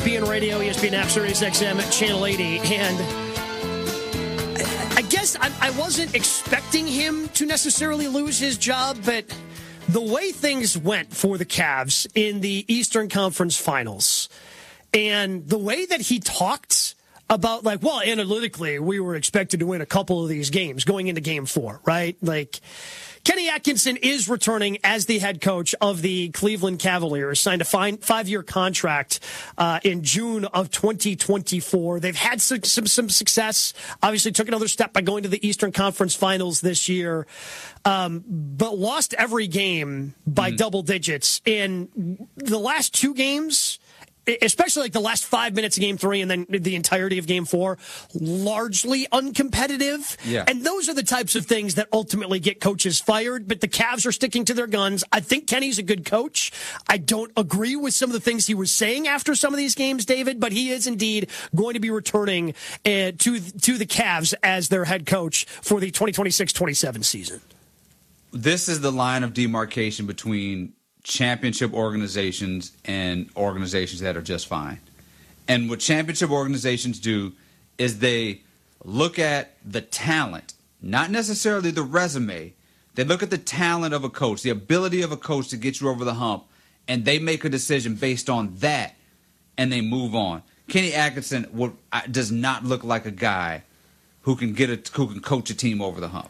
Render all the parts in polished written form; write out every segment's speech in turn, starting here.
ESPN Radio, ESPN App, Sirius XM, Channel 80. And I guess I wasn't expecting him to necessarily lose his job, but the way things went for the Cavs in the Eastern Conference Finals and the way that he talked about, like, well, analytically, we were expected to win a couple of these games going into Game 4, right? Like, Kenny Atkinson is returning as the head coach of the Cleveland Cavaliers, signed a 5-year contract in June of 2024. They've had some success, obviously took another step by going to the Eastern Conference Finals this year, but lost every game by double digits. In the last 2 games, especially like the last 5 minutes of Game 3 and then the entirety of Game 4, largely uncompetitive. Yeah. And those are the types of things that ultimately get coaches fired, but the Cavs are sticking to their guns. I think Kenny's a good coach. I don't agree with some of the things he was saying after some of these games, David, but he is indeed going to be returning to the Cavs as their head coach for the 2026-27 season. This is the line of demarcation between championship organizations and organizations that are just fine. And what championship organizations do is they look at the talent, not necessarily the resume. They look at the talent of a coach, the ability of a coach to get you over the hump, and they make a decision based on that, and they move on. Kenny Atkinson does not look like a guy who can coach a team over the hump.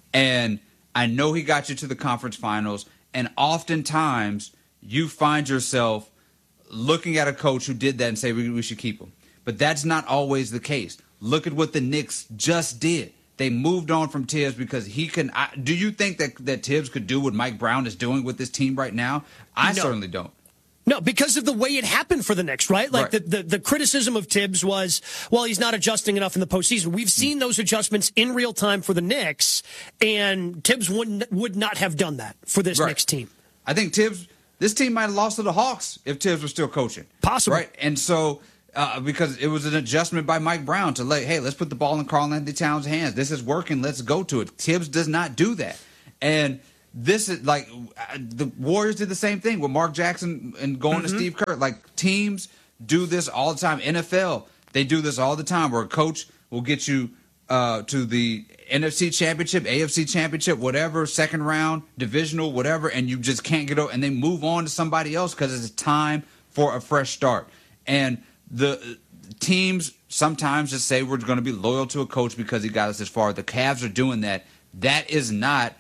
And I know he got you to the conference finals. And oftentimes, you find yourself looking at a coach who did that and say, we should keep him. But that's not always the case. Look at what the Knicks just did. They moved on from Tibbs because he can. Do you think that Tibbs could do what Mike Brown is doing with this team right now? I certainly don't. No, because of the way it happened for the Knicks, right? Like right. The criticism of Tibbs was, well, he's not adjusting enough in the postseason. We've seen those adjustments in real time for the Knicks, and Tibbs would not have done that for this Knicks team. I think this team might have lost to the Hawks if Tibbs was still coaching. Possible. Right? And so, because it was an adjustment by Mike Brown to hey, let's put the ball in Karl-Anthony Towns' hands. This is working. Let's go to it. Tibbs does not do that. And this is like the Warriors did the same thing with Mark Jackson and going to Steve Kerr. Like, teams do this all the time. NFL, they do this all the time where a coach will get you to the NFC Championship, AFC Championship, whatever, second round, divisional, whatever, and you just can't get over, and they move on to somebody else because it's time for a fresh start. And the teams sometimes just say we're going to be loyal to a coach because he got us this far. The Cavs are doing that. That is not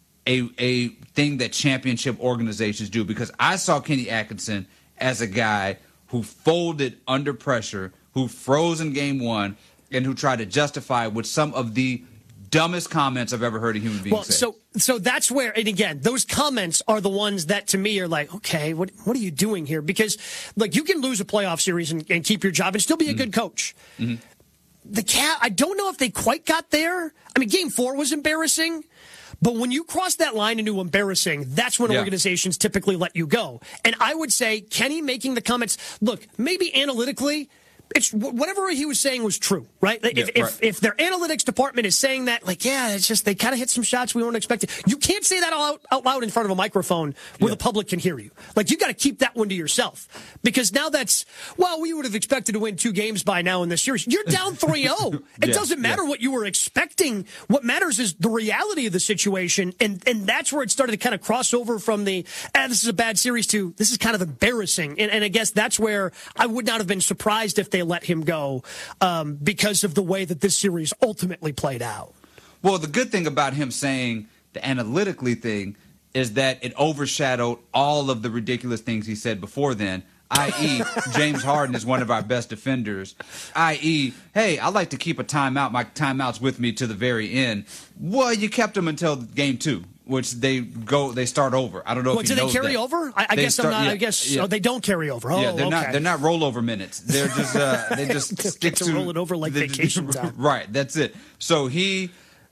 a thing that championship organizations do, because I saw Kenny Atkinson as a guy who folded under pressure, who froze in Game 1, and who tried to justify with some of the dumbest comments I've ever heard a human being say. So that's where, and again, those comments are the ones that to me are like, okay, what are you doing here? Because like, you can lose a playoff series and keep your job and still be a good coach. The Cavs, I don't know if they quite got there. I mean, Game 4 was embarrassing. But when you cross that line into embarrassing, that's when organizations typically let you go. And I would say Kenny making the comments, look, maybe analytically, it's whatever he was saying was true, right? If their analytics department is saying that, like, yeah, it's just they kind of hit some shots we weren't expecting. You can't say that out loud in front of a microphone where the public can hear you. Like, you got to keep that one to yourself, because now that's, well, we would have expected to win 2 games by now in this series. You're down 3-0. It doesn't matter what you were expecting. What matters is the reality of the situation, and that's where it started to kind of cross over from the this is a bad series to this is kind of embarrassing. And I guess that's where I would not have been surprised if they let him go because of the way that this series ultimately played out. Well, the good thing about him saying the analytically thing is that it overshadowed all of the ridiculous things he said before then, i.e. James Harden is one of our best defenders, i.e. hey, I like to keep a timeout. My timeout's with me to the very end. Well, you kept him until Game 2. Which they start over. I don't know if you know that. Do they carry over? I guess they don't carry over. Oh, they're not rollover minutes. They're just they just stick to roll it over like vacation time. Right, that's it. So he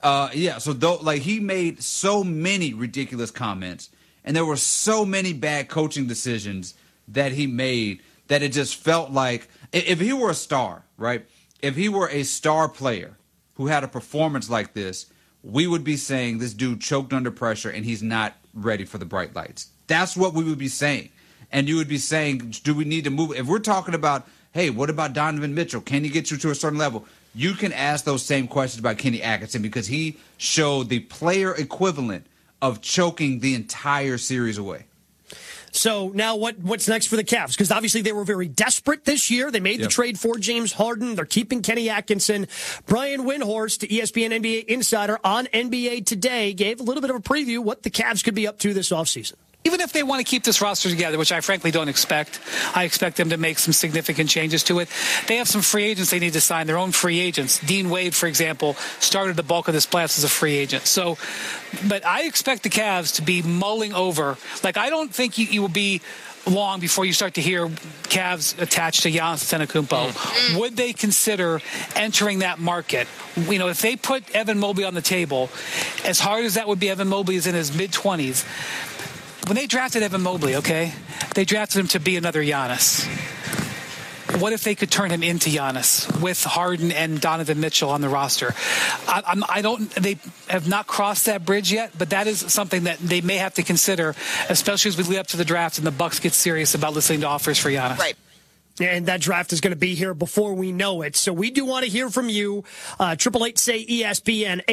he made so many ridiculous comments, and there were so many bad coaching decisions that he made that it just felt like if he were a star, right? If he were a star player who had a performance like this, we would be saying this dude choked under pressure and he's not ready for the bright lights. That's what we would be saying. And you would be saying, do we need to move? If we're talking about, hey, what about Donovan Mitchell? Can he get you to a certain level? You can ask those same questions about Kenny Atkinson because he showed the player equivalent of choking the entire series away. So now what's next for the Cavs? Because obviously they were very desperate this year. They made the trade for James Harden. They're keeping Kenny Atkinson. Brian Windhorst, ESPN NBA insider on NBA Today, gave a little bit of a preview what the Cavs could be up to this offseason. Even if they want to keep this roster together, which I frankly don't expect, I expect them to make some significant changes to it. They have some free agents they need to sign, their own free agents. Dean Wade, for example, started the bulk of this playoffs as a free agent. So, but I expect the Cavs to be mulling over. Like, I don't think you will be long before you start to hear Cavs attached to Giannis Antetokounmpo. Would they consider entering that market? You know, if they put Evan Mobley on the table, as hard as that would be, Evan Mobley is in his mid-20s. When they drafted Evan Mobley, okay, they drafted him to be another Giannis. What if they could turn him into Giannis with Harden and Donovan Mitchell on the roster? They have not crossed that bridge yet, but that is something that they may have to consider, especially as we lead up to the draft and the Bucks get serious about listening to offers for Giannis. Right. And that draft is going to be here before we know it. So we do want to hear from you. 888-SAY-ESPN,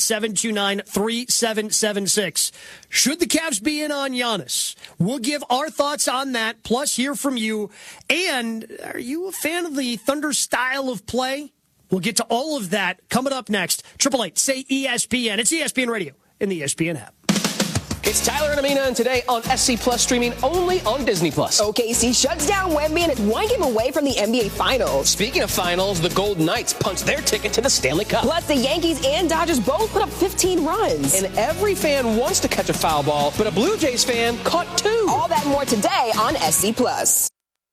888-729-3776. Should the Cavs be in on Giannis? We'll give our thoughts on that, plus hear from you. And are you a fan of the Thunder style of play? We'll get to all of that coming up next. 888-SAY-ESPN. It's ESPN Radio in the ESPN app. It's Tyler and Amina, and today on SC Plus, streaming only on Disney Plus. OKC shuts down Wemby, and it's one game away from the NBA Finals. Speaking of finals, the Golden Knights punched their ticket to the Stanley Cup. Plus, the Yankees and Dodgers both put up 15 runs. And every fan wants to catch a foul ball, but a Blue Jays fan caught 2. All that and more today on SC Plus.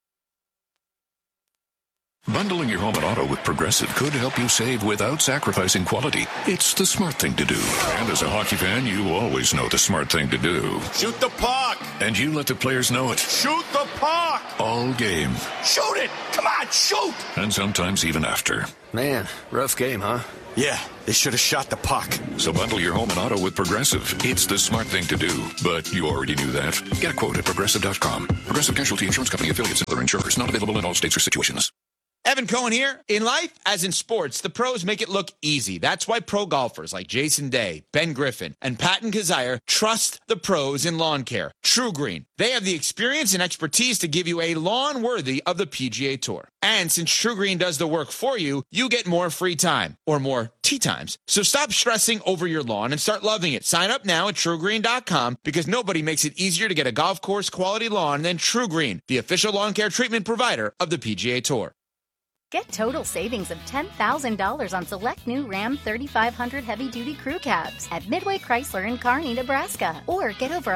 Bundling your home and auto with Progressive could help you save without sacrificing quality. It's the smart thing to do. And as a hockey fan, you always know the smart thing to do. Shoot the puck! And you let the players know it. Shoot the puck! All game. Shoot it! Come on, shoot! And sometimes even after. Man, rough game, huh? Yeah, they should have shot the puck. So bundle your home and auto with Progressive. It's the smart thing to do. But you already knew that. Get a quote at Progressive.com. Progressive Casualty Insurance Company affiliates and other insurers. Not available in all states or situations. Evan Cohen here. In life, as in sports, the pros make it look easy. That's why pro golfers like Jason Day, Ben Griffin, and Patton Kazire trust the pros in lawn care. True Green. They have the experience and expertise to give you a lawn worthy of the PGA Tour. And since True Green does the work for you, you get more free time, or more tee times. So stop stressing over your lawn and start loving it. Sign up now at TrueGreen.com because nobody makes it easier to get a golf course quality lawn than True Green, the official lawn care treatment provider of the PGA Tour. Get total savings of $10,000 on select new Ram 3500 heavy-duty crew cabs at Midway Chrysler in Kearney, Nebraska. Or get over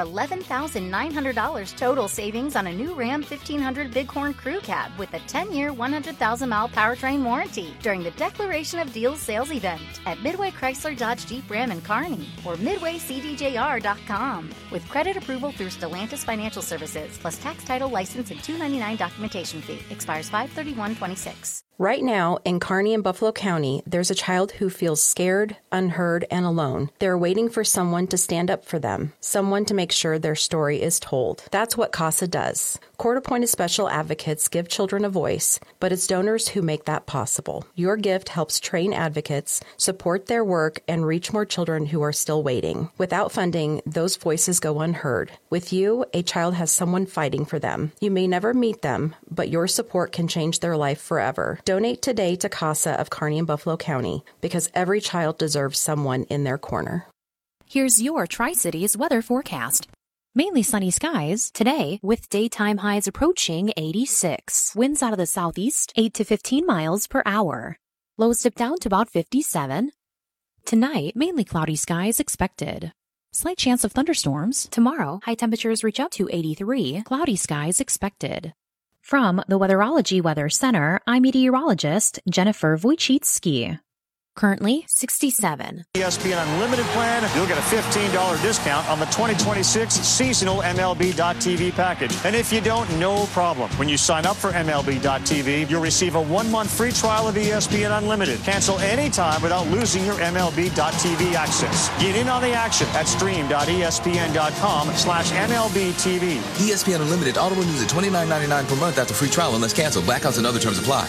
$11,900 total savings on a new Ram 1500 Bighorn crew cab with a 10-year, 100,000-mile powertrain warranty during the Declaration of Deals sales event at Midway Chrysler Dodge Jeep Ram in Kearney or MidwayCDJR.com. With credit approval through Stellantis Financial Services, plus tax, title, license, and $299 documentation fee. Expires 5/31/26. Right now, in Kearney and Buffalo County, there's a child who feels scared, unheard, and alone. They're waiting for someone to stand up for them, someone to make sure their story is told. That's what CASA does. Court-appointed special advocates give children a voice, but it's donors who make that possible. Your gift helps train advocates, support their work, and reach more children who are still waiting. Without funding, those voices go unheard. With you, a child has someone fighting for them. You may never meet them, but your support can change their life forever. Donate today to CASA of Kearney and Buffalo County, because every child deserves someone in their corner. Here's your Tri-Cities weather forecast. Mainly sunny skies today with daytime highs approaching 86. Winds out of the southeast, 8 to 15 miles per hour. Lows dip down to about 57. Tonight, mainly cloudy skies expected. Slight chance of thunderstorms. Tomorrow, high temperatures reach up to 83. Cloudy skies expected. From the Weatherology Weather Center, I'm meteorologist Jennifer Wojcicki. Currently $67. ESPN Unlimited plan, you'll get a $15 discount on the 2026 seasonal MLB.TV package. And if you don't, no problem. When you sign up for MLB.TV, you'll receive a 1-month free trial of ESPN Unlimited. Cancel anytime without losing your MLB.TV access. Get in on the action at stream.espn.com/MLBTV. ESPN Unlimited auto renews at $29.99 per month after free trial unless canceled. Blackouts and other terms apply.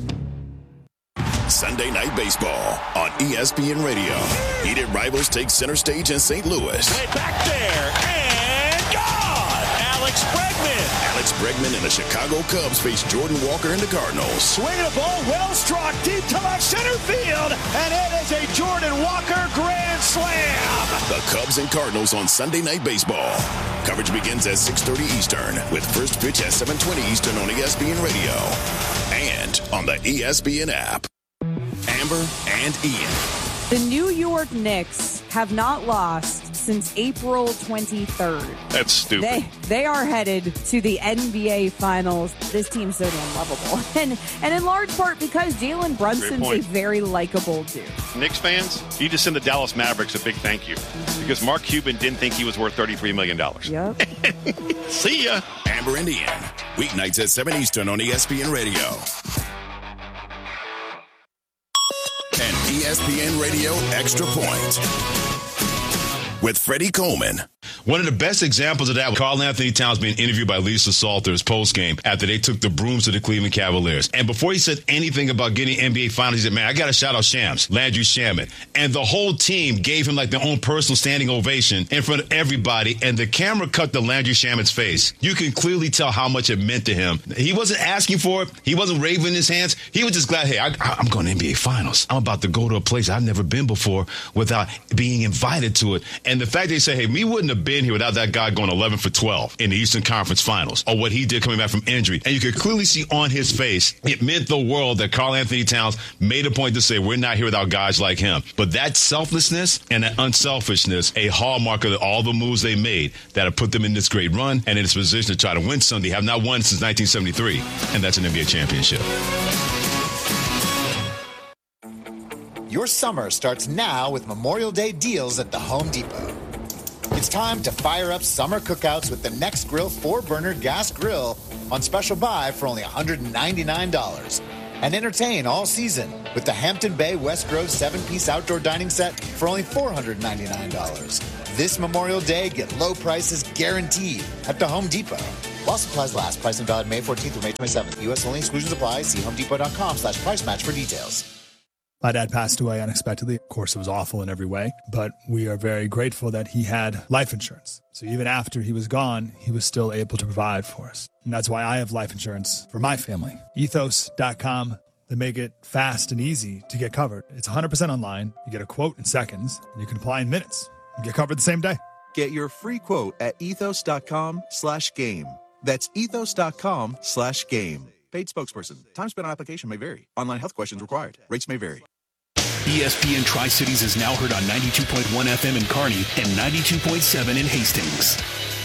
Sunday Night Baseball on ESPN Radio. Heated rivals take center stage in St. Louis. Way back there and gone. Alex Bregman and the Chicago Cubs face Jordan Walker and the Cardinals. Swinging a ball, well struck deep to left center field, and it is a Jordan Walker grand slam. The Cubs and Cardinals on Sunday Night Baseball. Coverage begins at 6:30 Eastern with first pitch at 7:20 Eastern on ESPN Radio and on the ESPN app. Amber and Ian. The New York Knicks have not lost since April 23rd. That's stupid. They are headed to the NBA Finals. This team's so unlovable. And in large part because Jalen Brunson's a very likable dude. Knicks fans, you just send the Dallas Mavericks a big thank you. Because Mark Cuban didn't think he was worth $33 million. Yep. See ya. Amber and Ian. Weeknights at 7 Eastern on ESPN Radio. And ESPN Radio Extra Point with Freddie Coleman. One of the best examples of that was Karl Anthony Towns being interviewed by Lisa Salters post-game after they took the brooms to the Cleveland Cavaliers. And before he said anything about getting NBA Finals, he said, man, I got to shout out Shams, Landry Shamet. And the whole team gave him like their own personal standing ovation in front of everybody. And the camera cut to Landry Shamet's face. You can clearly tell how much it meant to him. He wasn't asking for it. He wasn't waving his hands. He was just glad, hey, I'm going to NBA Finals. I'm about to go to a place I've never been before without being invited to it. And the fact they say, hey, we wouldn't have been here without that guy going 11 for 12 in the Eastern Conference Finals, or what he did coming back from injury. And you could clearly see on his face, it meant the world that Karl Anthony Towns made a point to say, we're not here without guys like him. But that selflessness and that unselfishness, a hallmark of all the moves they made that have put them in this great run and in this position to try to win Sunday, have not won since 1973, and that's an NBA championship. Your summer starts now with Memorial Day deals at the Home Depot. It's time to fire up summer cookouts with the Next Grill 4-burner gas grill on special buy for only $199. And entertain all season with the Hampton Bay West Grove 7-piece outdoor dining set for only $499. This Memorial Day, get low prices guaranteed at the Home Depot. While supplies last, pricing valid May 14th through May 27th. U.S. only, exclusions apply. See homedepot.com/price match for details. My dad passed away unexpectedly. Of course, it was awful in every way, but we are very grateful that he had life insurance. So even after he was gone, he was still able to provide for us. And that's why I have life insurance for my family. Ethos.com. They make it fast and easy to get covered. It's 100% online. You get a quote in seconds, and you can apply in minutes and get covered the same day. Get your free quote at ethos.com/game. That's ethos.com/game. Paid spokesperson. Time spent on application may vary. Online health questions required. Rates may vary. ESPN Tri-Cities is now heard on 92.1 FM in Kearney and 92.7 in Hastings.